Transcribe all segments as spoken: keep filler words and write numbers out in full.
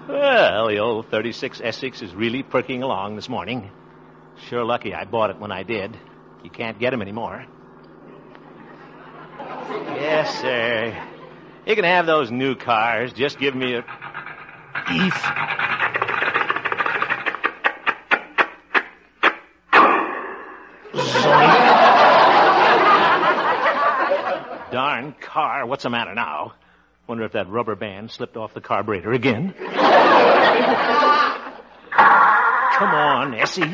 Well, the old thirty-six Essex is really perking along this morning. Sure lucky I bought it when I did. You can't get 'em anymore. Yes, sir. You can have those new cars. Just give me a... Eef. Darn car. What's the matter now? Wonder if that rubber band slipped off the carburetor again. Come on, Essie.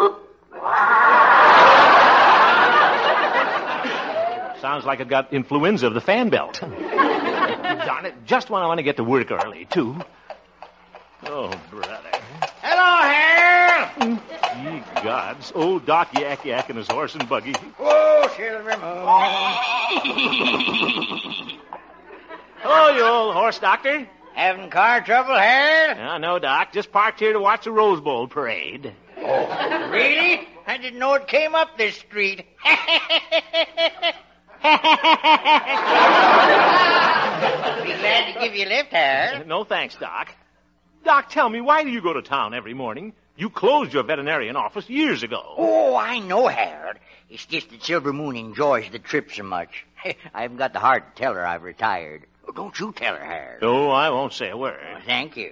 Sounds like it got influenza of the fan belt. Darn it, just when I want to get to work early, too. Oh, brother. Hello, Harold. Ye gods. Old Doc Yak Yak and his horse and buggy. Whoa, Silver Moon. Hello, you old horse doctor. Having car trouble, Harold? Uh, no, Doc. Just parked here to watch the Rose Bowl parade. Oh, really? I didn't know it came up this street. Be glad to give you a lift, Harold. No thanks, Doc. Doc, tell me, why do you go to town every morning? You closed your veterinarian office years ago. Oh, I know, Harold. It's just that Silver Moon enjoys the trip so much. I haven't got the heart to tell her I've retired. Oh, don't you tell her, Harold. Oh, I won't say a word. Oh, thank you.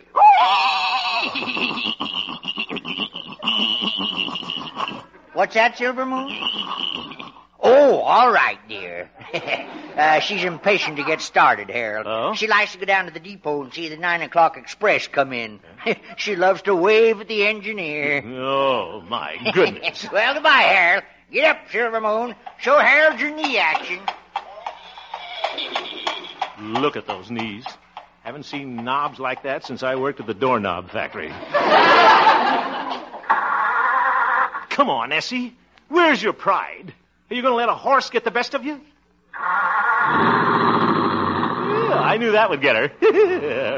What's that, Silver Moon? Oh, all right, dear. uh, she's impatient to get started, Harold. Oh? She likes to go down to the depot and see the nine o'clock express come in. She loves to wave at the engineer. Oh, my goodness. Well, goodbye, Harold. Get up, Silver Moon. Show Harold your knee action. Look at those knees. Haven't seen knobs like that since I worked at the doorknob factory. Come on, Essie. Where's your pride? Are you going to let a horse get the best of you? Yeah, I knew that would get her.